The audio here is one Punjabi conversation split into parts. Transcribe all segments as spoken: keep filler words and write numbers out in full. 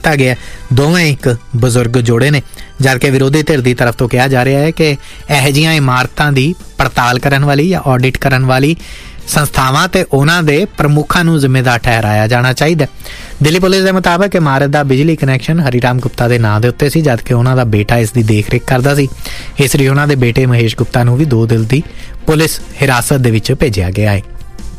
ਦਿੱਤਾ ਗਿਆ। ਦੋਵੇਂ ਇੱਕ ਬਜ਼ੁਰਗ ਜੋੜੇ ਨੇ, ਜਦਕਿ ਵਿਰੋਧੀ ਧਿਰ ਦੀ ਤਰਫ ਤੋਂ ਕਿਹਾ ਜਾ ਰਿਹਾ ਹੈ ਕਿ ਇਹੋ ਜਿਹੀਆਂ ਇਮਾਰਤਾਂ ਦੀ ਪੜਤਾਲ ਕਰਨ ਵਾਲੀ ਜਾਂ ਆਡਿਟ ਕਰਨ ਵਾਲੀ ਸੰਸਥਾਵਾਂ ਤੇ ਉਹਨਾਂ ਦੇ ਪ੍ਰਮੁੱਖਾਂ ਨੂੰ ਜ਼ਿੰਮੇਦਾਰ ਠਹਿਰਾਇਆ ਜਾਣਾ ਚਾਹੀਦਾ। ਦਿੱਲੀ ਪੁਲਿਸ ਦੇ ਮੁਤਾਬਕ ਇਮਾਰਤ ਦਾ ਬਿਜਲੀ ਕਨੈਕਸ਼ਨ ਹਰੀਰਾਮ ਗੁਪਤਾ ਦੇ ਨਾਂ ਦੇ ਉੱਤੇ ਸੀ, ਜਦਕਿ ਉਹਨਾਂ ਦਾ ਬੇਟਾ ਇਸ ਦੀ ਦੇਖ ਰੇਖ ਕਰਦਾ ਸੀ। ਇਸ ਲਈ ਉਹਨਾਂ ਦੇ ਬੇਟੇ ਮਹੇਸ਼ ਗੁਪਤਾ ਨੂੰ ਵੀ ਦੋ ਦਿਨ ਦੀ ਪੁਲਿਸ ਹਿਰਾਸਤ ਦੇ ਵਿੱਚ ਭੇਜਿਆ ਗਿਆ ਹੈ।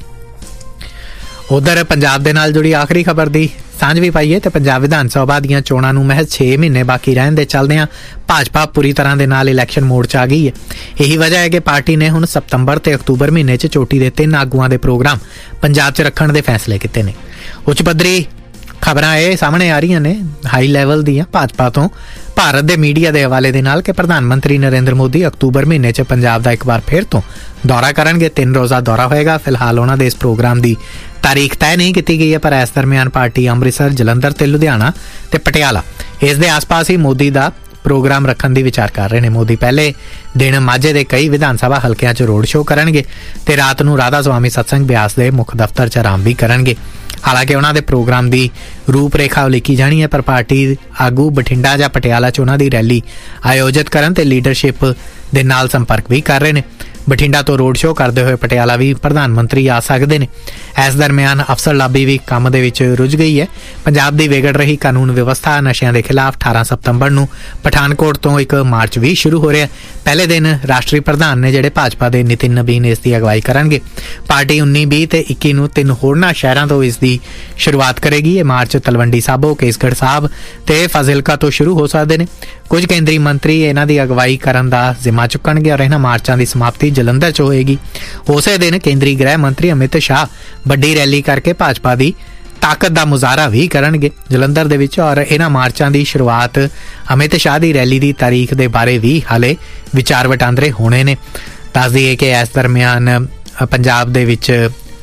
ਉਧਰ ਪੰਜਾਬ ਦੇ ਨਾਲ ਜੁੜੀ ਆਖਰੀ ਖਬਰ ਦੀ ਸਾਂਝ ਵੀ ਪਾਈਏ ਤੇ ਪੰਜਾਬ ਵਿਧਾਨ ਸਭਾ ਦੀਆਂ ਚੋਣਾਂ ਨੂੰ ਮਹਿਜ਼ ਛੇ ਮਹੀਨੇ ਬਾਕੀ ਰਹਿਣ ਦੇ ਚੱਲਦਿਆਂ ਭਾਜਪਾ ਪੂਰੀ ਤਰ੍ਹਾਂ ਦੇ ਨਾਲ ਇਲੈਕਸ਼ਨ ਮੋਡ 'ਚ ਆ ਗਈ ਹੈ। ਇਹੀ ਵਜ੍ਹਾ ਹੈ ਕਿ ਪਾਰਟੀ ਨੇ ਹੁਣ ਸਤੰਬਰ ਤੇ ਅਕਤੂਬਰ ਮਹੀਨੇ 'ਚ ਚੋਟੀ ਦੇ ਤਿੰਨ ਆਗੂਆਂ ਦੇ ਪ੍ਰੋਗਰਾਮ ਪੰਜਾਬ 'ਚ ਰੱਖਣ ਦੇ ਫੈਸਲੇ ਕੀਤੇ ਨੇ। ਉੱਚ ਪੱਧਰੀ ਖਬਰਾਂ ਇਹ ਸਾਹਮਣੇ ਆ ਰਹੀਆਂ ਨੇ ਹਾਈ ਲੈਵਲ ਦੀਆਂ ਭਾਜਪਾ ਤੋਂ ਭਾਰਤ ਦੇ ਮੀਡੀਆ ਦੇ ਹਵਾਲੇ ਦੇ ਨਾਲ ਕਿ ਪ੍ਰਧਾਨ ਮੰਤਰੀ ਨਰਿੰਦਰ ਮੋਦੀ ਅਕਤੂਬਰ ਮਹੀਨੇ 'ਚ ਪੰਜਾਬ ਦਾ ਇੱਕ ਵਾਰ ਫਿਰ ਤੋਂ ਦੌਰਾ ਕਰਨਗੇ। ਤਿੰਨ ਰੋਜ਼ਾ ਦੌਰਾ ਹੋਏਗਾ। ਫਿਲਹਾਲ ਉਹਨਾਂ ਦੇ ਇਸ ਪ੍ਰੋਗਰਾਮ ਦੀ ਤਾਰੀਖ ਤੈਅ ਨਹੀਂ ਕੀਤੀ ਗਈ ਹੈ, ਪਰ ਇਸ ਦਰਮਿਆਨ ਪਾਰਟੀ ਅੰਮ੍ਰਿਤਸਰ, ਜਲੰਧਰ ਤੇ ਲੁਧਿਆਣਾ ਤੇ ਪਟਿਆਲਾ ਇਸ ਦੇ ਆਸ-ਪਾਸ ਹੀ ਮੋਦੀ ਦਾ ਪ੍ਰੋਗਰਾਮ ਰੱਖਣ ਦੀ ਵਿਚਾਰ ਕਰ ਰਹੇ ਨੇ। ਮੋਦੀ ਪਹਿਲੇ ਦਿਨ ਮਾਝੇ ਦੇ ਕਈ ਵਿਧਾਨ ਸਭਾ ਹਲਕਿਆਂ 'ਚ ਰੋਡ ਸ਼ੋਅ ਕਰਨਗੇ ਤੇ ਰਾਤ ਨੂੰ ਰਾਧਾ ਸੁਆਮੀ ਸਤਸੰਗ ਬਿਆਸ ਦੇ ਮੁੱਖ ਦਫ਼ਤਰ 'ਚ ਆਰਾਮ ਵੀ ਕਰਨਗੇ। ਹਾਲਾਂਕਿ ਉਹਨਾਂ ਦੇ ਪ੍ਰੋਗਰਾਮ ਦੀ ਰੂਪ ਰੇਖਾ ਉਲੀਕੀ ਜਾਣੀ ਹੈ, ਪਰ ਪਾਰਟੀ ਆਗੂ ਬਠਿੰਡਾ ਜਾਂ ਪਟਿਆਲਾ 'ਚ ਉਹਨਾਂ ਦੀ ਰੈਲੀ ਆਯੋਜਿਤ ਕਰਨ ਤੇ ਲੀਡਰਸ਼ਿਪ ਦੇ ਨਾਲ ਸੰਪਰਕ ਵੀ ਕਰ ਰਹੇ ਨੇ। ਬਠਿੰਡਾ ਤੋਂ ਰੋਡ ਸ਼ੋਅ ਕਰਦੇ ਹੋਏ ਪਟਿਆਲਾ ਵੀ ਪ੍ਰਧਾਨ ਮੰਤਰੀ ਆ ਸਕਦੇ ਨੇ। ਇਸ ਦਰਮਿਆਨ ਅਫਸਰ ਲਾਬੀ ਵੀ ਕੰਮ ਦੇ ਵਿੱਚ ਰੁੱਝ ਗਈ ਹੈ। ਪੰਜਾਬ ਦੀ ਵਿਗੜ ਰਹੀ ਕਾਨੂੰਨ ਵਿਵਸਥਾ ਨਸ਼ਿਆਂ ਦੇ ਖਿਲਾਫ ਅਠਾਰਾਂ ਸਤੰਬਰ ਨੂੰ ਪਠਾਨਕੋਟ ਤੋਂ ਇੱਕ ਮਾਰਚ ਵੀ ਸ਼ੁਰੂ ਹੋ ਰਿਹਾ। ਪਹਿਲੇ ਦਿਨ ਰਾਸ਼ਟਰੀ ਪ੍ਰਧਾਨ ਨੇ ਜਿਹੜੇ ਭਾਜਪਾ ਦੇ ਨਿਤਿਨ ਨਬੀਨ ਇਸ ਦੀ ਅਗਵਾਈ ਕਰਨਗੇ। ਪਾਰਟੀ ਉੱਨੀ, ਵੀਹ ਤੇ ਇੱਕੀ ਨੂੰ ਤਿੰਨ ਹੋਰਨਾਂ ਸ਼ਹਿਰਾਂ ਤੋਂ ਇਸ ਦੀ ਸ਼ੁਰੂਆਤ ਕਰੇਗੀ। ਇਹ ਮਾਰਚ ਤਲਵੰਡੀ ਸਾਬੋ, ਕੇਸਗੜ੍ਹ ਸਾਹਿਬ ਤੇ ਫਾਜ਼ਿਲਕਾ ਤੋਂ ਸ਼ੁਰੂ ਹੋ ਸਕਦੇ ਨੇ। ਕੁਝ ਕੇਂਦਰੀ ਮੰਤਰੀ ਇਹਨਾਂ ਦੀ ਅਗਵਾਈ ਕਰਨ ਦਾ ਜ਼ਿੰਮਾ ਚੁੱਕਣਗੇ ਔਰ ਇਹਨਾਂ ਮਾਰਚਾਂ ਦੀ ਸਮਾਪਤੀ ਜਲੰਧਰ 'ਚ ਹੋਏਗੀ। ਉਸੇ ਦਿਨ ਕੇਂਦਰੀ ਗ੍ਰਹਿ ਮੰਤਰੀ ਅਮਿਤ ਸ਼ਾਹ ਵੱਡੀ ਰੈਲੀ ਕਰਕੇ ਭਾਜਪਾ ਦੀ ਤਾਕਤ ਦਾ ਮੁਜ਼ਾਹਰਾ ਵੀ ਕਰਨਗੇ ਜਲੰਧਰ ਦੇ ਵਿੱਚ। ਔਰ ਇਹਨਾਂ ਮਾਰਚਾਂ ਦੀ ਸ਼ੁਰੂਆਤ ਅਮਿਤ ਸ਼ਾਹ ਦੀ ਰੈਲੀ ਦੀ ਤਾਰੀਖ ਦੇ ਬਾਰੇ ਵੀ ਹਾਲੇ ਵਿਚਾਰ ਵਟਾਂਦਰੇ ਹੋਣੇ ਨੇ। ਦੱਸ ਦਈਏ ਕਿ ਇਸ ਦਰਮਿਆਨ ਪੰਜਾਬ ਦੇ ਵਿੱਚ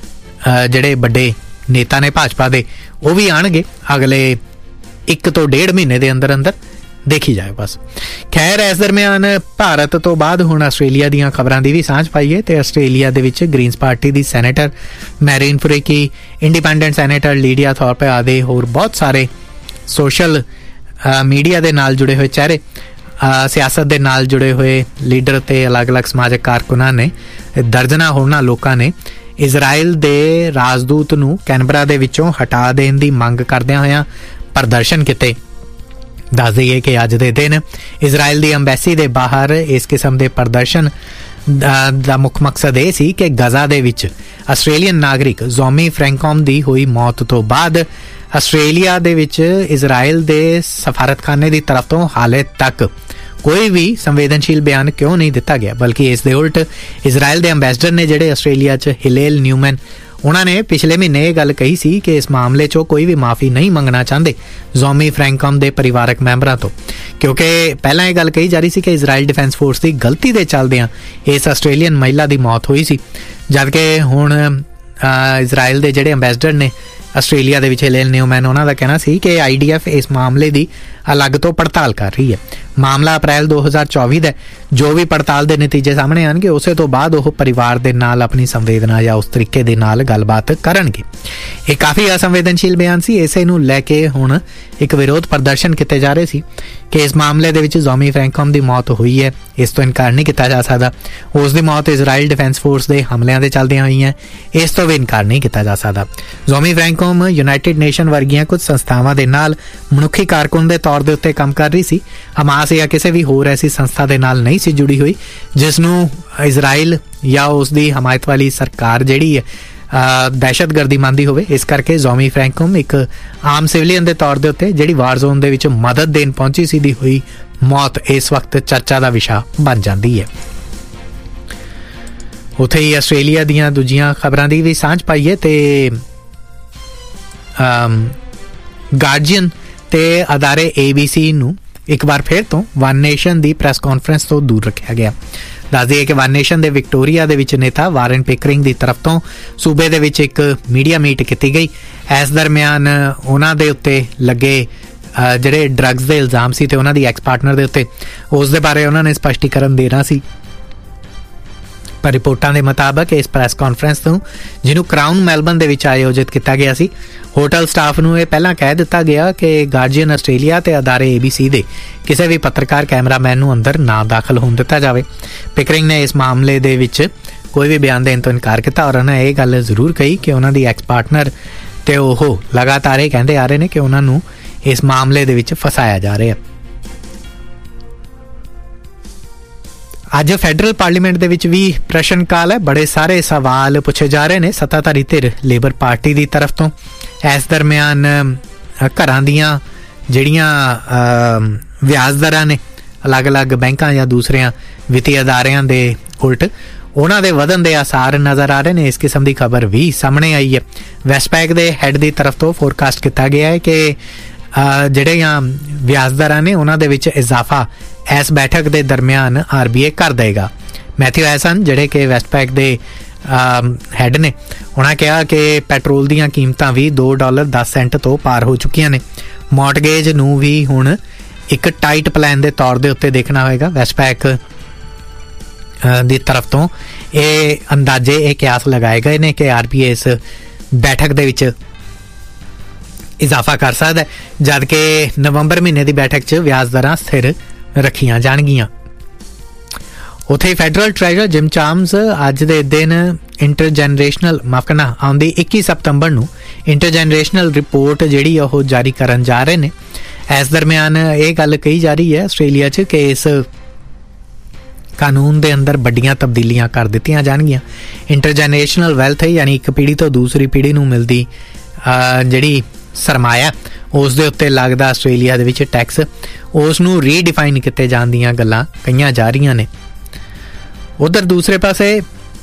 ਜਿਹੜੇ ਵੱਡੇ ਨੇਤਾ ਨੇ ਭਾਜਪਾ ਦੇ ਉਹ ਵੀ ਆਣਗੇ ਅਗਲੇ ਇੱਕ ਤੋਂ ਡੇਢ ਮਹੀਨੇ ਦੇ ਅੰਦਰ ਅੰਦਰ, ਦੇਖੀ ਜਾਏ ਬਸ। ਖੈਰ, ਇਸ ਦਰਮਿਆਨ ਭਾਰਤ ਤੋਂ ਬਾਅਦ ਹੁਣ ਆਸਟ੍ਰੇਲੀਆ ਦੀਆਂ ਖਬਰਾਂ ਦੀ ਵੀ ਸਾਂਝ ਪਾਈਏ ਤੇ ਆਸਟ੍ਰੇਲੀਆ ਦੇ ਵਿੱਚ ਗ੍ਰੀਨਸ ਪਾਰਟੀ ਦੀ senator Marine ਫੁਰੇਕੀ, independent senator ਲੀਡੀਆ Thorpe ਆਦਿ ਹੋਰ ਬਹੁਤ ਸਾਰੇ ਸੋਸ਼ਲ ਮੀਡੀਆ ਦੇ ਨਾਲ ਜੁੜੇ ਹੋਏ ਚਿਹਰੇ, ਸਿਆਸਤ ਦੇ ਨਾਲ ਜੁੜੇ ਹੋਏ ਲੀਡਰ ਤੇ ਅਲੱਗ-ਅਲੱਗ ਸਮਾਜਿਕ ਕਾਰਕੁਨਾਂ ਨੇ, ਦਰਜਨਾਂ ਹੋਰਨਾਂ ਲੋਕਾਂ ਨੇ ਇਜ਼ਰਾਈਲ ਦੇ ਰਾਜਦੂਤ ਨੂੰ ਕੈਨਬਰਾ ਦੇ ਵਿੱਚੋਂ ਹਟਾ ਦੇਣ ਦੀ ਮੰਗ ਕਰਦਿਆਂ ਹੋਇਆਂ ਪ੍ਰਦਰਸ਼ਨ ਕੀਤੇ। ਦੱਸ ਦਈਏ ਕਿ ਅੱਜ ਦੇ ਦਿਨ ਇਜ਼ਰਾਈਲ ਦੀ ਅੰਬੈਸੀ ਦੇ ਬਾਹਰ ਇਸ ਕਿਸਮ ਦੇ ਪ੍ਰਦਰਸ਼ਨ ਦਾ ਮੁੱਖ ਮਕਸਦ ਇਹ ਸੀ ਕਿ ਗਜ਼ਾ ਦੇ ਵਿੱਚ ਆਸਟ੍ਰੇਲੀਅਨ ਨਾਗਰਿਕ ਜ਼ੋਮੀ ਫਰੈਂਕੋਮ ਦੀ ਹੋਈ ਮੌਤ ਤੋਂ ਬਾਅਦ ਆਸਟ੍ਰੇਲੀਆ ਦੇ ਵਿੱਚ ਇਜ਼ਰਾਈਲ ਦੇ ਸਫਾਰਤਖਾਨੇ ਦੀ ਤਰਫ ਤੋਂ ਹਾਲੇ ਤੱਕ ਕੋਈ ਵੀ ਸੰਵੇਦਨਸ਼ੀਲ ਬਿਆਨ ਕਿਉਂ ਨਹੀਂ ਦਿੱਤਾ ਗਿਆ, ਬਲਕਿ ਇਸ ਦੇ ਉਲਟ ਇਜ਼ਰਾਈਲ ਦੇ ਅੰਬੈਸਡਰ ਨੇ ਜਿਹੜੇ ਆਸਟ੍ਰੇਲੀਆ 'ਚ ਹਿਲੇਲ ਨਿਊਮੈਨ, ਉਹਨਾਂ ਨੇ ਪਿਛਲੇ ਮਹੀਨੇ ਇਹ ਗੱਲ ਕਹੀ ਸੀ ਕਿ ਇਸ ਮਾਮਲੇ 'ਚੋਂ ਕੋਈ ਵੀ ਮਾਫੀ ਨਹੀਂ ਮੰਗਣਾ ਚਾਹੁੰਦੇ ਜ਼ੋਮੀ ਫਰੈਂਕੋਮ ਦੇ ਪਰਿਵਾਰਕ ਮੈਂਬਰਾਂ ਤੋਂ, ਕਿਉਂਕਿ ਪਹਿਲਾਂ ਇਹ ਗੱਲ ਕਹੀ ਜਾ ਰਹੀ ਸੀ ਕਿ ਇਜ਼ਰਾਈਲ ਡਿਫੈਂਸ ਫੋਰਸ ਦੀ ਗਲਤੀ ਦੇ ਚੱਲਦਿਆਂ ਇਸ ਆਸਟ੍ਰੇਲੀਅਨ ਮਹਿਲਾ ਦੀ ਮੌਤ ਹੋਈ ਸੀ। ਜਦਕਿ ਹੁਣ ਇਜ਼ਰਾਈਲ ਦੇ ਜਿਹੜੇ ਅੰਬੈਸਡਰ ਨੇ ਆਸਟ੍ਰੇਲੀਆ ਦੇ ਵਿੱਚ ਹਿਲੇਲ ਨਿਊਮੈਨ, ਉਹਨਾਂ ਦਾ ਕਹਿਣਾ ਸੀ ਕਿ ਆਈ ਡੀ ਐਫ ਇਸ ਮਾਮਲੇ ਦੀ ਅਲੱਗ ਤੋਂ ਪੜਤਾਲ ਕਰ ਰਹੀ ਹੈ। ਮਾਮਲਾ ਅਪ੍ਰੈਲ ਦੋ ਹਜ਼ਾਰ ਚੌਵੀ ਦਾ, ਜੋ ਵੀ ਪੜਤਾਲ ਦੇ ਨਤੀਜੇ ਸਾਹਮਣੇ ਆਉਣਗੇ ਉਸੇ ਤੋਂ ਬਾਅਦ ਉਹ ਪਰਿਵਾਰ ਦੇ ਨਾਲ ਆਪਣੀ ਸੰਵੇਦਨਾ ਜਾਂ ਉਸ ਤਰੀਕੇ ਦੇ ਨਾਲ ਗੱਲਬਾਤ ਕਰਨਗੇ। ਇਹ ਕਾਫੀ ਅਸੰਵੇਦਨਸ਼ੀਲ ਬਿਆਨ ਸੀ। ਇਸੇ ਨੂੰ ਲੈ ਕੇ ਹੁਣ ਇੱਕ ਵਿਰੋਧ ਪ੍ਰਦਰਸ਼ਨ ਕੀਤੇ ਜਾ ਰਹੇ ਸੀ ਕਿ ਇਸ ਮਾਮਲੇ ਦੇ ਵਿੱਚ ਜ਼ੋਮੀ ਫਰੈਂਕੋਮ ਦੀ ਮੌਤ ਹੋਈ ਹੈ, ਇਸ ਤੋਂ ਇਨਕਾਰ ਨਹੀਂ ਕੀਤਾ ਜਾ ਸਕਦਾ। ਉਸ ਦੀ ਮੌਤ ਇਜ਼ਰਾਈਲ ਡਿਫੈਂਸ ਫੋਰਸ ਦੇ ਹਮਲਿਆਂ ਦੇ ਚੱਲਦਿਆਂ ਹੋਈ ਹੈ, ਇਸ ਤੋਂ ਵੀ ਇਨਕਾਰ ਨਹੀਂ ਕੀਤਾ ਜਾ ਸਕਦਾ। ਜ਼ੋਮੀ ਫਰੈਂਕੋਮ ਯੂਨਾਈਟਿਡ ਨੇਸ਼ਨ ਵਰਗੀਆਂ ਕੁਝ ਸੰਸਥਾਵਾਂ ਦੇ ਨਾਲ ਮਨੁੱਖੀ ਕਾਰਕੁਨ ਦੇ ਤੌਰ ਦੇ ਉੱਤੇ ਕੰਮ ਕਰ ਰਹੀ ਸੀ। ਹਮਾਸ ਜਾਂ ਕਿਸੇ ਵੀ ਹੋਰ ਐਸੀ ਸੰਸਥਾ ਦੇ ਨਾਲ ਨਹੀਂ ਸੀ ਜੁੜੀ ਹੋਈ ਜਿਸ ਨੂੰ ਇਜ਼ਰਾਈਲ ਜਾਂ ਉਸ ਦੀ ਹਮਾਇਤ ਵਾਲੀ ਸਰਕਾਰ ਜਿਹੜੀ ਹੈ ਦਹਿਸ਼ਤਗਰਦੀ ਮੰਨਦੀ ਹੋਵੇ। ਇਸ ਕਰਕੇ ਜ਼ੋਮੀ ਫਰੈਂਕੋਮ ਇੱਕ ਆਮ ਸਿਵਲੀਅਨ ਦੇ ਤੌਰ ਦੇ ਉੱਤੇ ਜਿਹੜੀ ਵਾਰ ਜ਼ੋਨ ਦੇ ਵਿੱਚ ਮਦਦ ਦੇਣ ਪਹੁੰਚੀ ਸੀ ਦੀ ਹੋਈ ਮੌਤ ਇਸ ਵਕਤ ਚਰਚਾ ਦਾ ਵਿਸ਼ਾ ਬਣ ਜਾਂਦੀ ਹੈ। ਉੱਥੇ ਹੀ ਆਸਟ੍ਰੇਲੀਆ ਦੀਆਂ ਦੂਜੀਆਂ ਖਬਰਾਂ ਦੀ ਵੀ ਸਾਂਝ ਪਾਈਏ ਤੇ ਗਾਰਡੀਅਨ ਤੇ ਅਦਾਰੇ ਏ ਬੀ ਸੀ ਨੂੰ ਇੱਕ ਵਾਰ ਫਿਰ ਤੋਂ ਵਨ ਨੇਸ਼ਨ ਦੀ ਪ੍ਰੈਸ ਕਾਨਫਰੰਸ ਤੋਂ ਦੂਰ ਰੱਖਿਆ ਗਿਆ। ਦੱਸ ਦਈਏ ਕਿ ਵਨ ਨੇਸ਼ਨ ਦੇ ਵਿਕਟੋਰੀਆ ਦੇ ਵਿੱਚ ਨੇਤਾ ਵਾਰਨ ਪਿਕਰਿੰਗ ਦੀ ਤਰਫ ਤੋਂ ਸੂਬੇ ਦੇ ਵਿੱਚ ਇੱਕ ਮੀਡੀਆ ਮੀਟ ਕੀਤੀ ਗਈ। ਇਸ ਦਰਮਿਆਨ ਉਹਨਾਂ ਦੇ ਉੱਤੇ ਲੱਗੇ ਜਿਹੜੇ ਡਰੱਗਸ ਦੇ ਇਲਜ਼ਾਮ ਸੀ ਤੇ ਉਹਨਾਂ ਦੀ ਐਕਸ ਪਾਰਟਨਰ ਦੇ ਉੱਤੇ, ਉਸ ਦੇ ਬਾਰੇ ਉਹਨਾਂ ਨੇ ਸਪਸ਼ਟੀਕਰਨ ਦੇਣਾ ਸੀ। ਪਰ ਰਿਪੋਰਟਾਂ ਦੇ ਮੁਤਾਬਕ ਇਸ ਪ੍ਰੈਸ ਕਾਨਫਰੰਸ ਨੂੰ ਜਿਹਨੂੰ ਕਰਾਊਨ ਮੈਲਬਨ ਦੇ ਵਿੱਚ ਆਯੋਜਿਤ ਕੀਤਾ ਗਿਆ ਸੀ, ਹੋਟਲ ਸਟਾਫ ਨੂੰ ਇਹ ਪਹਿਲਾਂ ਕਹਿ ਦਿੱਤਾ ਗਿਆ ਕਿ ਗਾਰਡੀਅਨ ਆਸਟ੍ਰੇਲੀਆ ਤੇ ਅਦਾਰੇ ਏ ਬੀ ਸੀ ਦੇ ਕਿਸੇ ਵੀ ਪੱਤਰਕਾਰ ਕੈਮਰਾਮੈਨ ਨੂੰ ਅੰਦਰ ਨਾ ਦਾਖਲ ਹੋਣ ਦਿੱਤਾ ਜਾਵੇ। ਪਿਕਰਿੰਗ ਨੇ ਇਸ ਮਾਮਲੇ ਦੇ ਵਿੱਚ ਕੋਈ ਵੀ ਬਿਆਨ ਦੇਣ ਤੋਂ ਇਨਕਾਰ ਕੀਤਾ ਔਰ ਉਹਨਾਂ ਇਹ ਗੱਲ ਜ਼ਰੂਰ ਕਹੀ ਕਿ ਉਹਨਾਂ ਦੀ ਐਕਸ ਪਾਰਟਨਰ ਤੇ ਉਹ ਲਗਾਤਾਰ ਇਹ ਕਹਿੰਦੇ ਆ ਰਹੇ ਨੇ ਕਿ ਉਹਨਾਂ ਨੂੰ ਇਸ ਮਾਮਲੇ ਦੇ ਵਿੱਚ ਫਸਾਇਆ ਜਾ ਰਿਹਾ। ਅੱਜ ਫੈਡਰਲ ਪਾਰਲੀਮੈਂਟ ਦੇ ਵਿੱਚ ਵੀ ਪ੍ਰਸ਼ਨ ਕਾਲ ਹੈ। ਬੜੇ ਸਾਰੇ ਸਵਾਲ ਪੁੱਛੇ ਜਾ ਰਹੇ ਨੇ ਸੱਤਾਧਾਰੀ ਧਿਰ ਲੇਬਰ ਪਾਰਟੀ ਦੀ ਤਰਫ ਤੋਂ। ਇਸ ਦਰਮਿਆਨ ਘਰਾਂ ਦੀਆਂ ਜਿਹੜੀਆਂ ਵਿਆਜ ਦਰਾਂ ਨੇ ਅਲੱਗ-ਅਲੱਗ ਬੈਂਕਾਂ ਜਾਂ ਦੂਸਰਿਆਂ ਵਿੱਤੀ ਅਦਾਰਿਆਂ ਦੇ ਉਲਟ ਉਹਨਾਂ ਦੇ ਵਧਣ ਦੇ ਆਸਾਰ ਨਜ਼ਰ ਆ ਰਹੇ ਨੇ। ਇਸ ਕਿਸਮ ਦੀ ਖਬਰ ਵੀ ਸਾਹਮਣੇ ਆਈ ਹੈ। ਵੈਸਟਪੈਕ ਦੇ ਹੈੱਡ ਦੀ ਤਰਫ ਤੋਂ ਫੋਰਕਾਸਟ ਕੀਤਾ ਗਿਆ ਹੈ ਕਿ ਜਿਹੜੀਆਂ ਵਿਆਜ ਦਰਾਂ ਨੇ ਉਹਨਾਂ ਦੇ ਵਿੱਚ ਇਜ਼ਾਫਾ ਇਸ ਬੈਠਕ ਦੇ ਦਰਮਿਆਨ ਆਰ ਬੀ ਆਈ ਕਰ ਦੇਗਾ। ਮੈਥਿਊ ਐਸਨ ਜਿਹੜੇ ਕਿ ਵੈਸਟਪੈਕ ਦੇ ਹੈੱਡ ਨੇ, ਉਹਨਾਂ ਕਿਹਾ ਕਿ ਪੈਟਰੋਲ ਦੀਆਂ ਕੀਮਤਾਂ ਵੀ ਦੋ ਡਾਲਰ ਦਸ ਸੈਂਟ ਤੋਂ ਪਾਰ ਹੋ ਚੁੱਕੀਆਂ ਨੇ। ਮੌਰਟਗੇਜ ਨੂੰ ਵੀ ਹੁਣ ਇੱਕ ਟਾਈਟ ਪਲਾਨ ਦੇ ਤੌਰ ਦੇ ਉੱਤੇ ਦੇਖਣਾ ਹੋਏਗਾ। ਵੈਸਟਪੈਕ ਦੀ ਤਰਫ ਤੋਂ ਇਹ ਅੰਦਾਜ਼ੇ ਇਹ ਕਿਆਸ ਲਗਾਏ ਗਏ ਨੇ ਕਿ ਆਰ ਬੀ ਆਈ ਇਸ ਬੈਠਕ ਦੇ ਵਿੱਚ ਇਜ਼ਾਫਾ ਕਰ ਸਕਦਾ, ਜਦ ਕਿ ਨਵੰਬਰ ਮਹੀਨੇ ਦੀ ਬੈਠਕ 'ਚ ਵਿਆਜ ਦਰਾਂ ਸਥਿਰ ਰੱਖੀਆਂ ਜਾਣਗੀਆਂ। ਉੱਥੇ ਫੈਡਰਲ ਟ੍ਰੈਜਰਰ ਜਿਮ ਚਾਮਸ ਅੱਜ ਦੇ ਦਿਨ ਇੰਟਰਜਨਰੇਸ਼ਨਲ ਮਾਫਕਨਾ ਆਉਂਦੀ ਇੱਕੀ ਸਤੰਬਰ ਨੂੰ ਇੰਟਰਜਨਰੇਸ਼ਨਲ ਰਿਪੋਰਟ ਜਿਹੜੀ ਉਹ ਜਾਰੀ ਕਰਨ ਜਾ ਰਹੇ ਨੇ। ਇਸ ਦਰਮਿਆਨ ਇਹ ਗੱਲ ਕਹੀ ਜਾ ਰਹੀ ਹੈ ਆਸਟ੍ਰੇਲੀਆ 'ਚ ਕਿ ਇਸ ਕਾਨੂੰਨ ਦੇ ਅੰਦਰ ਵੱਡੀਆਂ ਤਬਦੀਲੀਆਂ ਕਰ ਦਿੱਤੀਆਂ ਜਾਣਗੀਆਂ। ਇੰਟਰਜਨਰੇਸ਼ਨਲ ਵੈਲਥ ਯਾਨੀ ਇੱਕ ਪੀੜ੍ਹੀ ਤੋਂ ਦੂਸਰੀ ਪੀੜ੍ਹੀ ਨੂੰ ਮਿਲਦੀ ਜਿਹੜੀ ਸਰਮਾਇਆ ਉਸ ਦੇ ਉੱਤੇ ਲੱਗਦਾ ਆਸਟ੍ਰੇਲੀਆ ਦੇ ਵਿੱਚ ਟੈਕਸ, ਉਸ ਨੂੰ ਰੀਡਿਫਾਈਨ ਕੀਤੇ ਜਾਣ ਦੀਆਂ ਗੱਲਾਂ ਕਹੀਆਂ ਜਾ ਰਹੀਆਂ ਨੇ। ਉਧਰ ਦੂਸਰੇ ਪਾਸੇ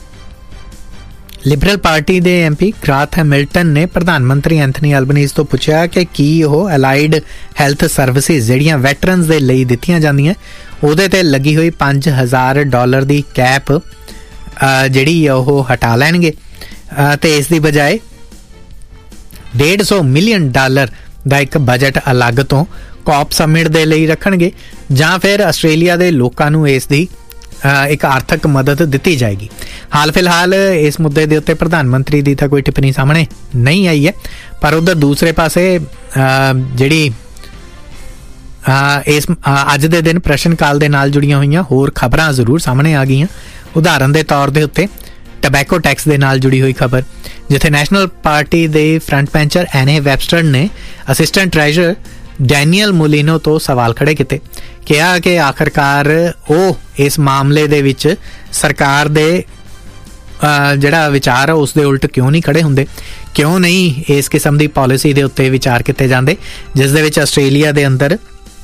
ਲਿਬਰਲ ਪਾਰਟੀ ਦੇ ਐਮ ਪੀ ਗ੍ਰਾਥ ਹੈਮਿਲਟਨ ਨੇ ਪ੍ਰਧਾਨ ਮੰਤਰੀ ਐਂਥਨੀ ਐਲਬਨੀਜ਼ ਤੋਂ ਪੁੱਛਿਆ ਕਿ ਕੀ ਉਹ ਅਲਾਈਡ ਹੈਲਥ ਸਰਵਿਸਿਜ਼ ਜਿਹੜੀਆਂ ਵੈਟਰਨਸ ਦੇ ਲਈ ਦਿੱਤੀਆਂ ਜਾਂਦੀਆਂ ਉਹਦੇ ਤੇ ਲੱਗੀ ਹੋਈ ਪੰਜ ਹਜ਼ਾਰ ਡਾਲਰ ਦੀ ਕੈਪ ਜਿਹੜੀ ਉਹ ਹਟਾ ਲੈਣਗੇ ਤੇ ਇਸ ਦੀ ਬਜਾਏ ਡੇਢ ਸੌ ਮਿਲੀਅਨ ਡਾਲਰ ਦਾ ਇੱਕ ਬਜਟ ਅਲੱਗ ਤੋਂ ਕੌਪ ਸਮਿਟ ਦੇ ਲਈ ਰੱਖਣਗੇ, ਜਾਂ ਫਿਰ ਆਸਟ੍ਰੇਲੀਆ ਦੇ ਲੋਕਾਂ ਨੂੰ ਇਸ ਦੀ ਇੱਕ ਆਰਥਿਕ ਮਦਦ ਦਿੱਤੀ ਜਾਏਗੀ। ਹਾਲ ਫਿਲਹਾਲ ਇਸ ਮੁੱਦੇ ਦੇ ਉੱਤੇ ਪ੍ਰਧਾਨ ਮੰਤਰੀ ਦੀ ਤਾਂ ਕੋਈ ਟਿੱਪਣੀ ਸਾਹਮਣੇ ਨਹੀਂ ਆਈ ਹੈ, ਪਰ ਉਧਰ ਦੂਸਰੇ ਪਾਸੇ ਜਿਹੜੀ ਇਸ ਅੱਜ ਦੇ ਦਿਨ ਪ੍ਰਸ਼ਨ ਕਾਲ ਦੇ ਨਾਲ ਜੁੜੀਆਂ ਹੋਈਆਂ ਹੋਰ ਖਬਰਾਂ ਜ਼ਰੂਰ ਸਾਹਮਣੇ ਆ ਗਈਆਂ। ਉਦਾਹਰਨ ਦੇ ਤੌਰ ਦੇ ਉੱਤੇ ਟਬੈਕੋ ਟੈਕਸ ਦੇ ਨਾਲ ਜੁੜੀ ਹੋਈ ਖਬਰ, ਜਿੱਥੇ ਨੈਸ਼ਨਲ ਪਾਰਟੀ ਦੇ ਫਰੰਟ ਬੈਂਚਰ ਐਨੇ ਵੈਬਸਟਰ ਨੇ ਅਸਿਸਟੈਂਟ ਟ੍ਰੈਜਰਰ ਡੈਨੀਅਲ ਮੋਲੀਨੋ ਤੋਂ ਸਵਾਲ ਖੜੇ ਕੀਤੇ, ਕਿਹਾ ਕਿ ਆਖਰਕਾਰ ਉਹ ਇਸ ਮਾਮਲੇ ਦੇ ਵਿੱਚ ਸਰਕਾਰ ਦੇ ਜਿਹੜਾ ਵਿਚਾਰ ਆ ਉਸ ਦੇ ਉਲਟ ਕਿਉਂ ਨਹੀਂ ਖੜੇ ਹੁੰਦੇ, ਕਿਉਂ ਨਹੀਂ ਇਸ ਕਿਸਮ ਦੀ ਪਾਲਿਸੀ ਦੇ ਉੱਤੇ ਵਿਚਾਰ ਕੀਤੇ ਜਾਂਦੇ ਜਿਸ ਦੇ ਵਿੱਚ ਆਸਟ੍ਰੇਲੀਆ ਦੇ ਅੰਦਰ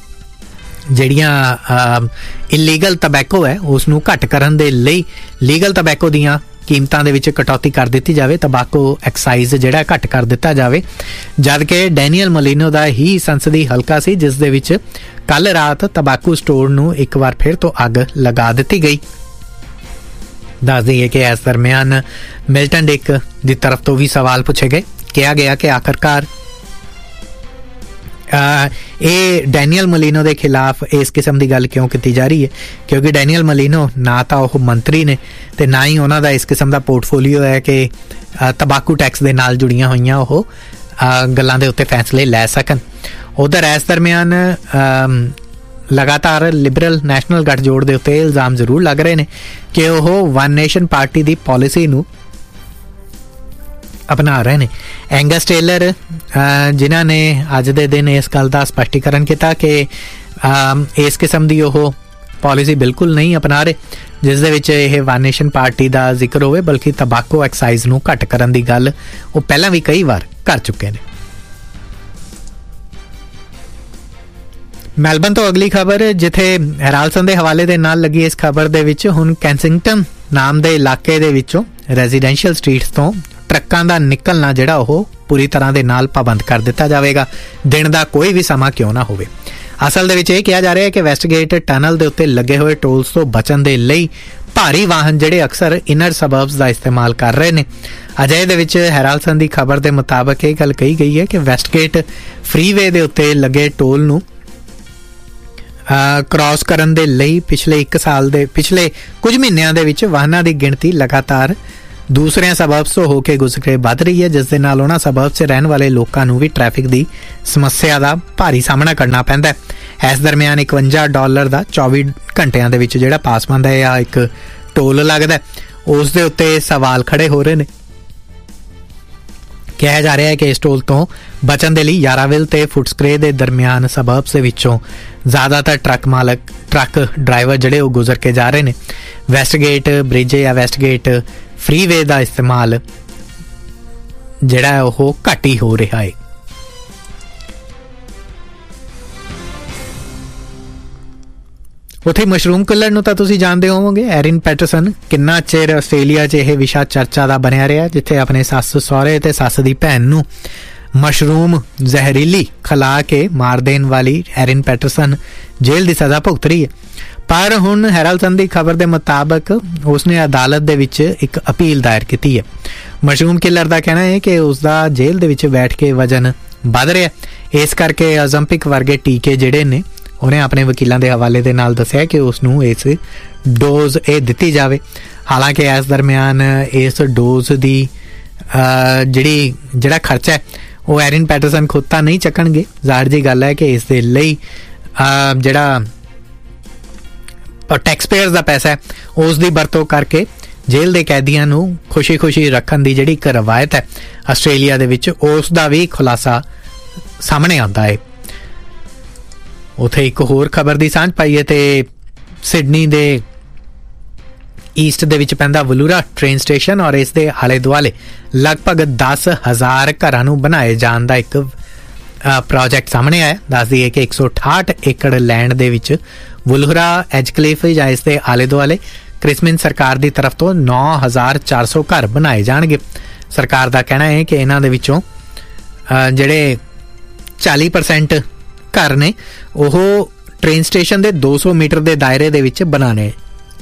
ਜਿਹੜੀਆਂ ਇਲੀਗਲ ਤਬੈਕੋ ਹੈ ਉਸ ਨੂੰ ਘੱਟ ਕਰਨ ਦੇ ਲਈ ਲੀਗਲ ਤਬੈਕੋ ਦੀਆਂ ਕੀਮਤਾਂ ਦੇ ਵਿੱਚ ਕਟੌਤੀ ਕਰ ਦਿੱਤੀ ਜਾਵੇ, ਤੰਬਾਕੂ ਐਕਸਾਈਜ਼ ਜਿਹੜਾ ਘੱਟ ਕਰ ਦਿੱਤਾ ਜਾਵੇ। ਜਦ ਕਿ ਡੈਨੀਅਲ ਮੋਲੀਨੋ ਦਾ ਹੀ ਸੰਸਦੀ ਹਲਕਾ ਸੀ ਜਿਸ ਦੇ ਵਿੱਚ ਕੱਲ ਰਾਤ ਤੰਬਾਕੂ ਸਟੋਰ ਨੂੰ ਇੱਕ ਵਾਰ ਫਿਰ ਤੋਂ ਅੱਗ ਲਗਾ ਦਿੱਤੀ ਗਈ। ਦੱਸ ਦਈਏ ਕਿ ਇਸ ਦਰਮਿਆਨ ਮਿਲਟਨ ਡਿਕ ਦੀ ਤਰਫ ਤੋਂ ਵੀ ਸਵਾਲ ਪੁੱਛੇ ਗਏ। ਕਿਹਾ ਗਿਆ ਕਿ ਆਖਰਕਾਰ ਇਹ ਡੈਨੀਅਲ ਮੋਲੀਨੋ ਦੇ ਖਿਲਾਫ ਇਸ ਕਿਸਮ ਦੀ ਗੱਲ ਕਿਉਂ ਕੀਤੀ ਜਾ ਰਹੀ ਹੈ, ਕਿਉਂਕਿ ਡੈਨੀਅਲ ਮੋਲੀਨੋ ਨਾ ਤਾਂ ਉਹ ਮੰਤਰੀ ਨੇ ਤੇ ਨਾ ਹੀ ਉਹਨਾਂ ਦਾ ਇਸ ਕਿਸਮ ਦਾ ਪੋਰਟਫੋਲੀਓ ਹੈ ਕਿ ਤੰਬਾਕੂ ਟੈਕਸ ਦੇ ਨਾਲ ਜੁੜੀਆਂ ਹੋਈਆਂ ਉਹ ਗੱਲਾਂ ਦੇ ਉੱਤੇ ਫੈਸਲੇ ਲੈ ਸਕਣ। ਉਧਰ ਇਸ ਦਰਮਿਆਨ ਲਗਾਤਾਰ ਲਿਬਰਲ ਨੈਸ਼ਨਲ ਗੱਠਜੋੜ ਦੇ ਉੱਤੇ ਇਲਜ਼ਾਮ ਜ਼ਰੂਰ ਲੱਗ ਰਹੇ ਨੇ ਕਿ ਉਹ ਵਨ ਨੇਸ਼ਨ ਪਾਰਟੀ ਦੀ ਪਾਲਿਸੀ ਨੂੰ ਅਪਣਾ ਰਹੇ ਨੇ। ਐਂਗਸ ਟੇਲਰ ਜਿਨ੍ਹਾਂ ਨੇ ਅੱਜ ਦੇ ਦਿਨ ਇਸ ਗੱਲ ਦਾ ਸਪਸ਼ਟੀਕਰਨ ਕੀਤਾ ਕਿ ਇਸ ਕਿਸਮ ਦੀ ਉਹ ਪਾਲਿਸੀ ਬਿਲਕੁਲ ਨਹੀਂ ਅਪਣਾ ਰਹੇ ਜਿਸ ਦੇ ਵਿੱਚ ਇਹ ਵਨ ਨੇਸ਼ਨ ਪਾਰਟੀ ਦਾ ਜ਼ਿਕਰ ਹੋਵੇ, ਬਲਕਿ ਤੰਬਾਕੂ ਐਕਸਾਈਜ਼ ਨੂੰ ਘੱਟ ਕਰਨ ਦੀ ਗੱਲ ਉਹ ਪਹਿਲਾਂ ਵੀ ਕਈ ਵਾਰ ਕਰ ਚੁੱਕੇ ਨੇ। ਮੈਲਬਨ ਤੋਂ ਅਗਲੀ ਖਬਰ, ਜਿੱਥੇ ਹੈਰਾਲਸਨ ਦੇ ਹਵਾਲੇ ਦੇ ਨਾਲ ਲੱਗੀ ਇਸ ਖਬਰ ਦੇ ਵਿੱਚ ਹੁਣ ਕੈਂਸਿੰਗਟਨ ਨਾਮ ਦੇ ਇਲਾਕੇ ਦੇ ਵਿੱਚੋਂ ਰੈਜ਼ੀਡੈਂਸ਼ੀਅਲ ਸਟਰੀਟਸ ਤੋਂ ਟਰੱਕਾਂ ਦਾ ਨਿਕਲਣਾ ਜਿਹੜਾ ਉਹ ਪੂਰੀ ਤਰ੍ਹਾਂ ਦੇ ਨਾਲ ਪਾਬੰਦ ਕਰ ਦਿੱਤਾ ਜਾਵੇਗਾ, ਦਿਨ ਦਾ ਕੋਈ ਵੀ ਸਮਾਂ ਕਿਉਂ ਨਾ ਹੋਵੇ। ਅਸਲ ਦੇ ਵਿੱਚ ਇਹ ਕਿਹਾ ਜਾ ਰਿਹਾ ਹੈ ਕਿ ਵੈਸਟਗੇਟ ਟਨਲ ਦੇ ਉੱਤੇ ਲੱਗੇ ਹੋਏ ਟੋਲਸ ਤੋਂ ਬਚਣ ਦੇ ਲਈ ਭਾਰੀ ਵਾਹਨ ਜਿਹੜੇ ਅਕਸਰ ਇਨਰ ਸਬਰਬਸ ਦਾ ਇਸਤੇਮਾਲ ਕਰ ਰਹੇ ਨੇ। ਅਜੇ ਦੇ ਵਿੱਚ ਹੈਰਾਲਸਨ ਦੀ ਖਬਰ ਦੇ ਮੁਤਾਬਕ ਇਹ ਗੱਲ ਕਹੀ ਗਈ ਹੈ ਕਿ ਵੈਸਟਗੇਟ ਫਰੀਵੇ ਦੇ ਉੱਤੇ ਲੱਗੇ ਟੋਲ ਨੂੰ ਕ੍ਰਾਸ ਕਰਨ ਦੇ ਲਈ ਪਿਛਲੇ ਇੱਕ ਸਾਲ ਦੇ ਪਿਛਲੇ ਕੁਝ ਮਹੀਨਿਆਂ ਦੇ ਵਿੱਚ ਵਾਹਨਾਂ ਦੀ ਗਿਣਤੀ ਲਗਾਤਾਰ ਦੂਸਰਿਆਂ ਸਬਬਸ ਤੋਂ ਹੋ ਕੇ ਗੁਜ਼ਰ ਕੇ ਵੱਧ ਰਹੀ ਹੈ, ਜਿਸ ਦੇ ਨਾਲ ਉਹਨਾਂ ਸਬਬਸ 'ਚ ਰਹਿਣ ਵਾਲੇ ਲੋਕਾਂ ਨੂੰ ਵੀ ਟ੍ਰੈਫਿਕ ਦੀ ਸਮੱਸਿਆ ਦਾ ਭਾਰੀ ਸਾਹਮਣਾ ਕਰਨਾ ਪੈਂਦਾ ਹੈ। ਇਸ ਦਰਮਿਆਨ ਇਕਵੰਜਾ ਡਾਲਰ ਦਾ ਚੌਵੀ ਘੰਟਿਆਂ ਦੇ ਵਿੱਚ ਜਿਹੜਾ ਪਾਸ ਬਣਦਾ ਹੈ ਜਾਂ ਇੱਕ ਟੋਲ ਲੱਗਦਾ, ਉਸ ਦੇ ਉੱਤੇ ਸਵਾਲ ਖੜੇ ਹੋ ਰਹੇ ਨੇ। ਕਿਹਾ ਜਾ ਰਿਹਾ ਹੈ ਕਿ ਇਸ ਟੋਲ ਤੋਂ ਬਚਣ ਦੇ ਲਈ ਯਾਰਾਵਿਲ ਤੇ ਫੁਟਸਕਰੇ ਦੇ ਦਰਮਿਆਨ ਸਬਬਸ ਦੇ ਵਿੱਚੋਂ ਜ਼ਿਆਦਾਤਰ ਟਰੱਕ ਮਾਲਕ ਟਰੱਕ ਡਰਾਈਵਰ ਜਿਹੜੇ ਉਹ ਗੁਜ਼ਰ ਕੇ ਜਾ ਰਹੇ ਨੇ। ਵੈਸਟਗੇਟ ਬ੍ਰਿਜ ਜਾਂ ਵੈਸਟਗੇਟ ਫ੍ਰੀਵੇ ਦਾ ਇਸਤੇਮਾਲ ਜਿਹੜਾ ਉਹ ਘੱਟ ਹੀ ਹੋ ਰਿਹਾ ਹੈ। ਉੱਥੇ ਮਸ਼ਰੂਮ ਕਿਲਰ ਨੂੰ ਤਾਂ ਤੁਸੀਂ ਜਾਣਦੇ ਹੋਵੋਗੇ। ਐਰਿਨ ਪੈਟਰਸਨ ਕਿੰਨਾ ਚਿਰ ਆਸਟ੍ਰੇਲੀਆ 'ਚ ਇਹ ਵਿਸ਼ਾ ਚਰਚਾ ਦਾ ਬਣਿਆ ਰਿਹਾ, ਜਿੱਥੇ ਆਪਣੇ ਸੱਸ ਸਹੁਰੇ ਤੇ ਸੱਸ ਦੀ ਭੈਣ ਨੂੰ ਮਸ਼ਰੂਮ ਜ਼ਹਿਰੀਲੀ ਖਿਲਾ ਕੇ ਮਾਰ ਦੇਣ ਵਾਲੀ ਐਰਿਨ ਪੈਟਰਸਨ ਜੇਲ੍ਹ ਦੀ ਸਜ਼ਾ ਭੁਗਤ ਰਹੀ ਹੈ। ਪਰ ਹੁਣ ਹੈਰਲਸਨ ਦੀ ਖਬਰ ਦੇ ਮੁਤਾਬਕ ਉਸਨੇ ਅਦਾਲਤ ਦੇ ਵਿੱਚ ਇੱਕ ਅਪੀਲ ਦਾਇਰ ਕੀਤੀ ਹੈ। ਮਸ਼ਰੂਮ ਕਿਲਰ ਦਾ ਕਹਿਣਾ ਹੈ ਕਿ ਉਸਦਾ ਜੇਲ੍ਹ ਦੇ ਵਿੱਚ ਬੈਠ ਕੇ ਵਜ਼ਨ ਵੱਧ ਰਿਹਾ, ਇਸ ਕਰਕੇ ਓਲੰਪਿਕ ਵਰਗੇ ਟੀਕੇ ਜਿਹੜੇ ਨੇ ਉਹਨੇ ਆਪਣੇ ਵਕੀਲਾਂ ਦੇ ਹਵਾਲੇ ਦੇ ਨਾਲ ਦੱਸਿਆ ਕਿ ਉਸ ਨੂੰ ਇਸ ਡੋਜ਼ ਇਹ ਦਿੱਤੀ ਜਾਵੇ। ਹਾਲਾਂਕਿ ਇਸ ਦਰਮਿਆਨ ਇਸ ਡੋਜ਼ ਦੀ ਜਿਹੜੀ ਜਿਹੜਾ ਖਰਚਾ ਹੈ ਉਹ ਐਰਿਨ ਪੈਟਰਸਨ ਖੁਦ ਤਾਂ ਨਹੀਂ ਚੱਕਣਗੇ। ਜ਼ਾਹਿਰ ਜੀ ਗੱਲ ਹੈ ਕਿ ਇਸ ਦੇ ਲਈ ਜਿਹੜਾ ਟੈਕਸ ਪੇਅਰਸ ਦਾ ਪੈਸਾ ਹੈ ਉਸ ਦੀ ਵਰਤੋਂ ਕਰਕੇ ਜੇਲ੍ਹ ਦੇ ਕੈਦੀਆਂ ਨੂੰ ਖੁਸ਼ੀ ਖੁਸ਼ੀ ਰੱਖਣ ਦੀ ਜਿਹੜੀ ਇੱਕ ਰਵਾਇਤ ਹੈ ਆਸਟ੍ਰੇਲੀਆ ਦੇ ਵਿੱਚ, ਉਸ ਦਾ ਵੀ ਖੁਲਾਸਾ ਸਾਹਮਣੇ ਆਉਂਦਾ ਹੈ। ਉੱਥੇ ਇੱਕ ਹੋਰ ਖਬਰ ਦੀ ਸਾਂਝ ਪਾਈਏ ਤੇ ਸਿਡਨੀ ਦੇ ਈਸਟ ਦੇ ਵਿੱਚ ਪੈਂਦਾ ਵਲੂਰਾ ਟ੍ਰੇਨ ਸਟੇਸ਼ਨ ਔਰ ਇਸ ਦੇ ਆਲੇ ਦੁਆਲੇ ਲਗਭਗ ਦਸ ਹਜ਼ਾਰ ਘਰਾਂ ਨੂੰ ਬਣਾਏ ਜਾਣ ਦਾ ਇੱਕ ਪ੍ਰੋਜੈਕਟ ਸਾਹਮਣੇ ਆਇਆ। ਦੱਸ ਦਈਏ ਕਿ ਇੱਕ ਸੌ ਅਠਾਹਠ ਏਕੜ ਲੈਂਡ ਦੇ ਵਿੱਚ ਵੁਲਹਰਾ ਐਜਕਲਿਫ ਜਾਂ ਇਸ ਦੇ ਆਲੇ ਦੁਆਲੇ ਕ੍ਰਿਸਮਿਨ ਸਰਕਾਰ ਦੀ ਤਰਫ ਤੋਂ ਨੌ ਹਜ਼ਾਰ ਚਾਰ ਸੌ ਘਰ ਬਣਾਏ ਜਾਣਗੇ। ਸਰਕਾਰ ਦਾ ਕਹਿਣਾ ਹੈ ਕਿ ਇਹਨਾਂ ਦੇ ਵਿੱਚੋਂ ਜਿਹੜੇ ਚਾਲੀ ਪਰਸੈਂਟ ਘਰ ਨੇ ਉਹ ਟ੍ਰੇਨ ਸਟੇਸ਼ਨ ਦੇ ਦੋ ਸੌ ਮੀਟਰ ਦੇ ਦਾਇਰੇ ਦੇ ਵਿੱਚ ਬਣਾਣੇ।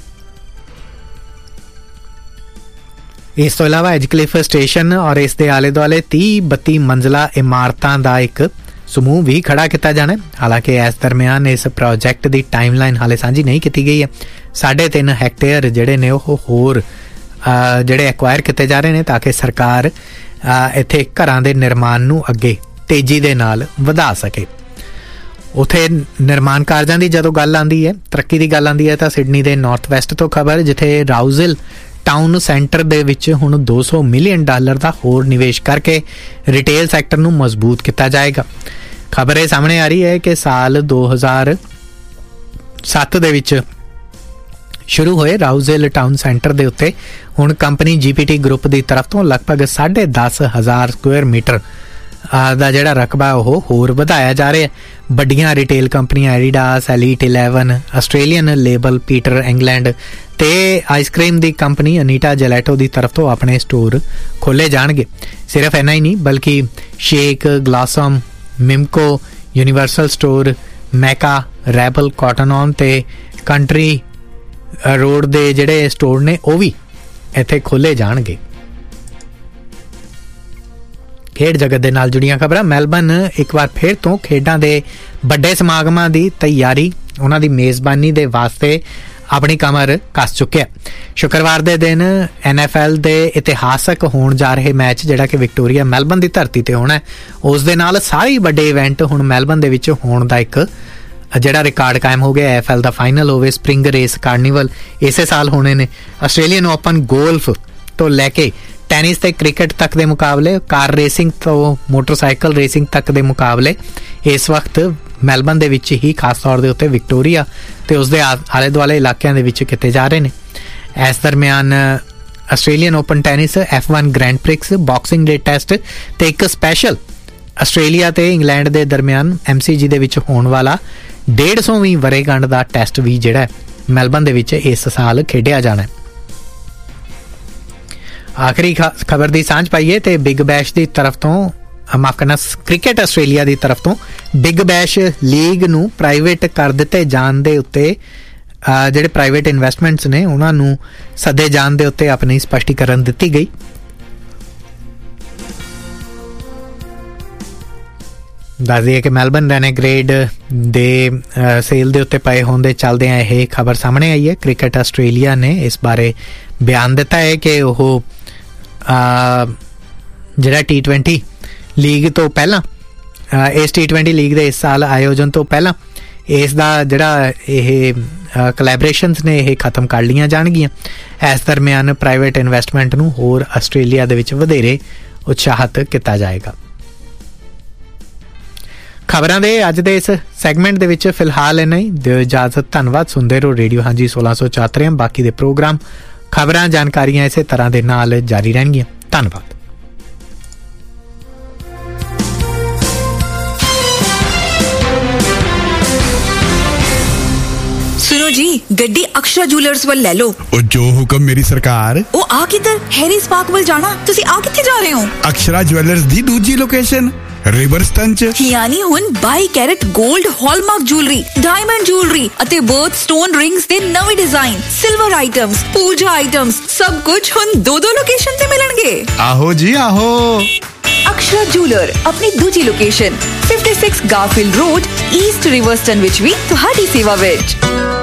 ਇਸ ਤੋਂ ਇਲਾਵਾ ਐਜਕਲਿਫ ਸਟੇਸ਼ਨ ਔਰ ਇਸ ਦੇ ਆਲੇ ਦੁਆਲੇ ਤੀਹ ਬੱਤੀ ਮੰਜ਼ਲਾ ਇਮਾਰਤਾਂ ਦਾ ਇੱਕ ਸਮੂਹ ਵੀ ਖੜਾ ਕੀਤਾ ਜਾਣਾ। ਹਾਲਾਂਕਿ ਇਸ ਦਰਮਿਆਨ ਇਸ ਪ੍ਰੋਜੈਕਟ ਦੀ ਟਾਈਮਲਾਈਨ ਹਾਲੇ ਸਾਂਝੀ ਨਹੀਂ ਕੀਤੀ ਗਈ ਹੈ। ਸਾਢੇ ਤਿੰਨ ਹੈਕਟੇਅਰ ਜਿਹੜੇ ਨੇ ਉਹ ਹੋਰ ਜਿਹੜੇ ਐਕਵਾਇਰ ਕੀਤੇ ਜਾ ਰਹੇ ਨੇ ਤਾਂ ਕਿ ਸਰਕਾਰ ਇੱਥੇ ਘਰਾਂ ਦੇ ਨਿਰਮਾਣ ਨੂੰ ਅੱਗੇ ਤੇਜ਼ੀ ਦੇ ਨਾਲ ਵਧਾ ਸਕੇ। ਉੱਥੇ ਨਿਰਮਾਣ ਕਾਰਜਾਂ ਦੀ ਜਦੋਂ ਗੱਲ ਆਉਂਦੀ ਹੈ, ਤਰੱਕੀ ਦੀ ਗੱਲ ਆਉਂਦੀ ਹੈ, ਤਾਂ ਸਿਡਨੀ ਦੇ ਨਾਰਥ ਵੈਸਟ ਤੋਂ ਖਬਰ, ਜਿੱਥੇ ਰਾਊਜ਼ਿਲ ਟਾਊਨ ਸੈਂਟਰ ਦੇ ਵਿੱਚ ਹੁਣ ਦੋ ਸੌ ਮਿਲੀਅਨ ਡਾਲਰ ਦਾ ਹੋਰ ਨਿਵੇਸ਼ ਕਰਕੇ ਰਿਟੇਲ ਸੈਕਟਰ ਨੂੰ ਮਜ਼ਬੂਤ ਕੀਤਾ ਜਾਏਗਾ। ਖਬਰ ਇਹ ਸਾਹਮਣੇ ਆ ਰਹੀ ਹੈ ਕਿ ਸਾਲ ਦੋ ਹਜ਼ਾਰ ਸੱਤ ਦੇ ਵਿੱਚ ਸ਼ੁਰੂ ਹੋਏ ਰਾਊਜ਼ਿਲ ਟਾਊਨ ਸੈਂਟਰ ਦੇ ਉੱਤੇ ਹੁਣ ਕੰਪਨੀ ਜੀਪੀਟੀ ਗਰੁੱਪ ਦੀ ਤਰਫ ਤੋਂ ਲਗਭਗ ਸਾਢੇ ਦਸ ਹਜ਼ਾਰ ਸਕੁਅਰ ਮੀਟਰ ਦਾ ਜਿਹੜਾ ਰਕਬਾ ਉਹ ਹੋਰ ਵਧਾਇਆ ਜਾ ਰਿਹਾ। ਵੱਡੀਆਂ ਰਿਟੇਲ ਕੰਪਨੀਆਂ Adidas, elite eleven, Australian label Peter England ਤੇ ਆਈਸਕ੍ਰੀਮ ਦੀ ਕੰਪਨੀ ਅਨੀਟਾ ਜੈਲੈਟੋ ਦੀ ਤਰਫ ਤੋਂ ਆਪਣੇ ਸਟੋਰ ਖੋਲ੍ਹੇ ਜਾਣਗੇ। ਸਿਰਫ ਇੰਨਾ ਹੀ ਨਹੀਂ ਬਲਕਿ shake, ਗਲਾਸਮ, ਮਿਮਕੋ, universal store, ਮੈਕਾ, rebel, cotton on ਤੇ ਕੰਟਰੀ ਰੋਡ ਦੇ ਜਿਹੜੇ ਸਟੋਰ ਨੇ ਉਹ ਵੀ ਇੱਥੇ ਖੋਲ੍ਹੇ ਜਾਣਗੇ। ਖੇਡ ਜਗਤ ਦੇ ਨਾਲ ਜੁੜੀਆਂ ਖਬਰਾਂ। ਮੈਲਬਨ ਇੱਕ ਵਾਰ ਫਿਰ ਤੋਂ ਖੇਡਾਂ ਦੇ ਵੱਡੇ ਸਮਾਗਮਾਂ ਦੀ ਤਿਆਰੀ, ਉਹਨਾਂ ਦੀ ਮੇਜ਼ਬਾਨੀ ਦੇ ਵਾਸਤੇ ਆਪਣੀ ਕਮਰ ਕੱਸ ਚੁੱਕਿਆ। ਸ਼ੁੱਕਰਵਾਰ ਦੇ ਦਿਨ ਐਨ ਐਫ ਐਲ ਦੇ ਇਤਿਹਾਸਕ ਹੋਣ ਜਾ ਰਹੇ ਮੈਚ ਜਿਹੜਾ ਕਿ ਵਿਕਟੋਰੀਆ ਮੈਲਬਨ ਦੀ ਧਰਤੀ ਤੇ ਹੋਣਾ, ਉਸ ਦੇ ਨਾਲ ਸਾਰੇ ਵੱਡੇ ਇਵੈਂਟ ਹੁਣ ਮੈਲਬਨ ਦੇ ਵਿੱਚ ਹੋਣ ਦਾ ਇੱਕ ਜਿਹੜਾ ਰਿਕਾਰਡ ਕਾਇਮ ਹੋ ਗਿਆ। ਐਫ ਐਲ ਦਾ ਫਾਈਨਲ ਹੋਵੇ, ਸਪ੍ਰਿੰਗ ਰੇਸ, ਕਾਰਨੀਵਲ ਇਸੇ ਸਾਲ ਹੋਣੇ ਨੇ। ਆਸਟ੍ਰੇਲੀਅਨ ਓਪਨ ਗੋਲਫ ਤੋਂ ਲੈ ਕੇ ਟੈਨਿਸ ਤੇ ਕ੍ਰਿਕਟ ਤੱਕ ਦੇ ਮੁਕਾਬਲੇ, ਕਾਰ ਰੇਸਿੰਗ ਤੋਂ ਮੋਟਰਸਾਈਕਲ ਰੇਸਿੰਗ ਤੱਕ ਦੇ ਮੁਕਾਬਲੇ ਇਸ ਵਕਤ ਮੈਲਬਨ ਦੇ ਵਿੱਚ ਹੀ ਖਾਸ ਤੌਰ ਦੇ ਉੱਤੇ ਵਿਕਟੋਰੀਆ ਤੇ ਉਸਦੇ ਆਲੇ ਦੁਆਲੇ ਇਲਾਕਿਆਂ ਦੇ ਵਿੱਚ ਕੀਤੇ ਜਾ ਰਹੇ ਨੇ। ਇਸ ਦਰਮਿਆਨ Australian open tennis, F one grand prix, boxing ਡੇ ਟੈਸਟ ਤੇ ਇੱਕ ਸਪੈਸ਼ਲ ਆਸਟ੍ਰੇਲੀਆ ਤੇ ਇੰਗਲੈਂਡ ਦੇ ਦਰਮਿਆਨ ਐਮ ਸੀ ਜੀ ਦੇ ਵਿੱਚ ਹੋਣ ਵਾਲਾ ਡੇਢ ਸੌਵੀਂ ਵਰ੍ਹੇਗੰਢ ਦਾ ਟੈਸਟ ਵੀ ਜਿਹੜਾ ਮੈਲਬਨ ਦੇ ਵਿੱਚ ਇਸ ਸਾਲ ਖੇਡਿਆ ਜਾਣਾ। ਆਖਰੀ ਖਬਰ ਦੀ ਸਾਂਝ ਪਾਈਏ ਤੇ ਬਿਗ ਬੈਸ਼ ਦੀ ਤਰਫ ਤੋਂ, ਮਾਫ ਕਰਨਾ, ਕ੍ਰਿਕਟ ਆਸਟ੍ਰੇਲੀਆ ਦੀ ਤਰਫ ਤੋਂ ਬਿਗ ਬੈਸ਼ ਲੀਗ ਨੂੰ ਪ੍ਰਾਈਵੇਟ ਕਰ ਦਿੱਤੇ ਜਾਣ ਦੇ ਉੱਤੇ ਜਿਹੜੇ ਪ੍ਰਾਈਵੇਟ ਇਨਵੈਸਟਮੈਂਟਸ ਨੇ ਉਹਨਾਂ ਨੂੰ ਸੱਦੇ ਜਾਣ ਦੇ ਉੱਤੇ ਆਪਣੀ ਸਪਸ਼ਟੀਕਰਨ ਦਿੱਤੀ ਗਈ। ਦੱਸ ਦਈਏ ਕਿ ਮੈਲਬਨ ਰੈਨੇਗ੍ਰੇਡ ਦੇ ਸੇਲ ਦੇ ਉੱਤੇ ਪਏ ਹੋਣ ਦੇ ਚੱਲਦਿਆਂ ਇਹ ਖਬਰ ਸਾਹਮਣੇ ਆਈ ਹੈ। ਕ੍ਰਿਕਟ ਆਸਟ੍ਰੇਲੀਆ ਨੇ ਇਸ ਬਾਰੇ ਬਿਆਨ ਦਿੱਤਾ ਹੈ ਕਿ ਉਹ ਜਿਹੜਾ ਟੀ ਟਵੈਂਟੀ ਲੀਗ ਤੋਂ ਪਹਿਲਾਂ ਇਸ ਟੀ ਟਵੈਂਟੀ ਲੀਗ ਦੇ ਇਸ ਸਾਲ ਆਯੋਜਨ ਤੋਂ ਪਹਿਲਾਂ ਇਸ ਦਾ ਜਿਹੜਾ ਇਹ ਕੋਲੈਬੋਰੇਸ਼ਨਸ ਨੇ ਇਹ ਖਤਮ ਕਰ ਲਈਆਂ ਜਾਣਗੀਆਂ। ਇਸ ਦਰਮਿਆਨ ਪ੍ਰਾਈਵੇਟ ਇਨਵੈਸਟਮੈਂਟ ਨੂੰ ਹੋਰ ਆਸਟ੍ਰੇਲੀਆ ਦੇ ਵਿੱਚ ਵਧੇਰੇ ਉਤਸ਼ਾਹਿਤ ਕੀਤਾ ਜਾਏਗਾ। ਖਬਰਾਂ ਦੇ ਅੱਜ ਦੇ ਇਸ ਸੈਗਮੈਂਟ ਦੇ ਵਿੱਚ ਫਿਲਹਾਲ ਇੰਨਾ ਹੀ। ਦਿਓ ਇਜਾਜ਼ਤ। ਧੰਨਵਾਦ। ਸੁਣਦੇ ਰਹੋ ਰੇਡੀਓ ਹਾਂਜੀ ਸੋਲਾਂ ਸੌ ਚੁਹੱਤਰ। ਬਾਕੀ ਦੇ ਪ੍ਰੋਗਰਾਮ ਖਬਰਾਂ ਜਾਣਕਾਰੀਆਂ ਇਸੇ ਤਰ੍ਹਾਂ ਦੇ ਨਾਲ ਜਾਰੀ ਰਹਿਣਗੀਆਂ। ਧੰਨਵਾਦ। सुनो जी, गड्डी अक्षरा ज्वेलर्स ਵੱਲ ਲੈ ਲਓ। ਉਹ ਜੋ ਹੁਕਮ ਮੇਰੀ ਸਰਕਾਰ। ਉਹ ਆ ਕਿੱਧਰ? ਹੈਰੀ ਸਪਾਰਕ ਵੱਲ ਜਾਣਾ। ਤੁਸੀਂ ਆ ਕਿੱਥੇ ਜਾ ਰਹੇ ਹੋ? ਅਕਸ਼ਰਾ ਜੁਐਲਰਸ ਦੀ ਦੂਜੀ ਲੋਕੇਸ਼ਨ ਰਿਵਰਸਟਨ ਚ। ਯਾਨੀ ਹੁਣ ਬਾਈ ਕੈਰਟ 골ਡ ਹਾਲਮਾਰਕ ਜੁਐਲਰੀ, ਡਾਇਮੰਡ ਜੁਐਲਰੀ ਅਤੇ ਬਰਥ ਸਟੋਨ ਰਿੰਗਸ ਦੇ ਨਵੇਂ ਡਿਜ਼ਾਈਨ, ਸਿਲਵਰ ਆਈਟਮਸ, ਪੂਜਾ ਆਈਟਮਸ, ਸਭ ਕੁਝ ਹੁਣ ਦੋ ਦੋ ਲੋਕੇਸ਼ਨ ਤੇ ਮਿਲਣਗੇ। ਆਹੋ ਜੀ ਆਹੋ। ਅਕਸ਼ਰਾ ਜੁਐਲਰ ਆਪਣੀ ਦੂਜੀ ਲੋਕੇਸ਼ਨ ਛਪੰਜਾ ਗਾਰਫੀਲਡ ਰੋਡ, ਈਸਟ ਰਿਵਰਸਟਨ ਵਿੱਚ ਵੀ ਤੁਹਾਡੀ ਸੇਵਾ ਵਿੱਚ।